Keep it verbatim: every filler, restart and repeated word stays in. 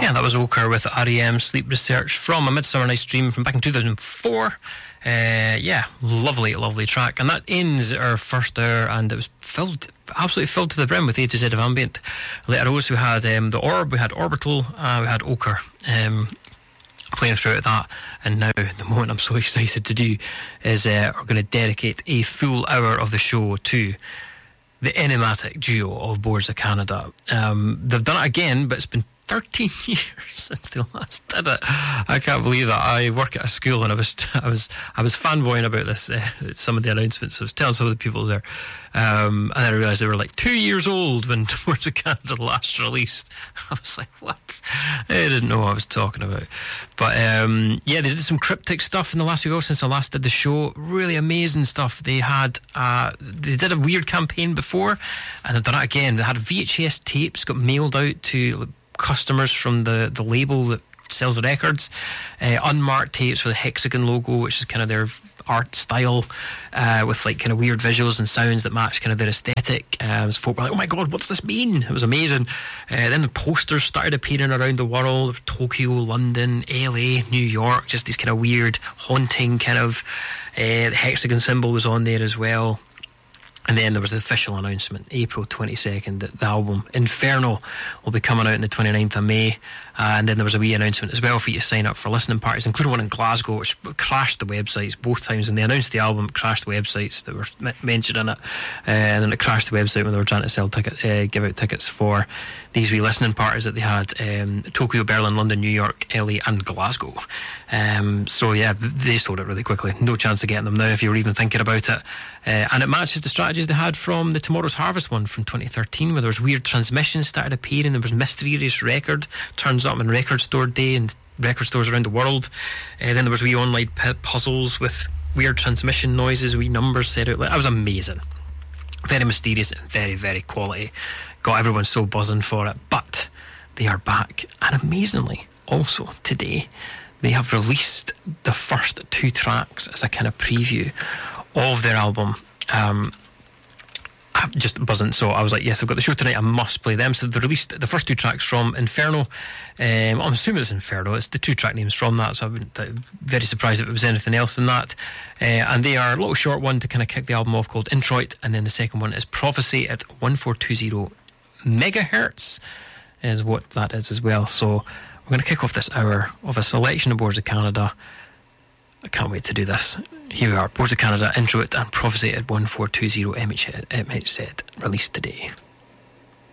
Yeah, that was Ochre with R E M Sleep Research from A Midsummer Night's Dream from back in two thousand four. Uh, yeah, lovely, lovely track. And that ends our first hour, and it was filled, absolutely filled to the brim with A to Z of ambient. Later on, we had um, The Orb, we had Orbital, uh, we had Ochre um, playing throughout that. And now, the moment I'm so excited to do is uh, we're going to dedicate a full hour of the show to the enigmatic duo of Boards of Canada. Um, they've done it again, but it's been thirteen years since they last did it. I can't believe that. I work at a school, and I was I was I was fanboying about this. Uh, some of the announcements. I was telling some of the people there, um, and then I realised they were like two years old when Boards of Canada last released. I was like, what? I didn't know what I was talking about. But um, yeah, they did some cryptic stuff in the last few weeks since I last did the show. Really amazing stuff. They had uh, they did a weird campaign before, and they've done it again. They had V H S tapes got mailed out to customers from the, the label that sells the records, uh, unmarked tapes with the Hexagon logo, which is kind of their art style, uh, with like kind of weird visuals and sounds that match kind of their aesthetic. Um, so folk were like, oh my god, what's this mean? It was amazing. Uh, then the posters started appearing around the world: Tokyo, London, L A, New York, just these kind of weird, haunting kind of, uh, the Hexagon symbol was on there as well. And then there was the official announcement, April twenty-second, that the album Inferno will be coming out on the twenty-ninth of May. Uh, and then there was a wee announcement as well for you to sign up for listening parties, including one in Glasgow, which crashed the websites both times. When they announced the album, it crashed the websites that were m- mentioned in it. Uh, and then it crashed the website when they were trying to sell ticket, uh, give out tickets for these wee listening parties that they had. Um, Tokyo, Berlin, London, New York, L A and Glasgow. Um, so yeah, they sold it really quickly. No chance of getting them now if you were even thinking about it. Uh, and it matches the strategies they had from the Tomorrow's Harvest one from twenty thirteen, where there was weird transmissions started appearing. There was Mysterious Record turns up on Record Store Day and record stores around the world. Uh, then there was wee online p- puzzles with weird transmission noises, wee numbers said out. That was amazing. Very mysterious and very, very quality. Got everyone so buzzing for it. But they are back, and amazingly, also today, they have released the first two tracks as a kind of preview of their album. Um, I'm just buzzing, so I was like, yes, I've got the show tonight, I must play them. So they released the first two tracks from Inferno. um, I'm assuming it's Inferno, it's the two track names from that, so I wouldn't be very surprised if it was anything else than that. Uh, and they are a little short one to kind of kick the album off called Introit, and then the second one is Prophecy at one four two zero megahertz is what that is as well. So we're going to kick off this hour of a selection of Boards of Canada. I can't wait to do this. Here we are, Boards of Canada, Introit and Prophecy at one four two zero M H Z, released today.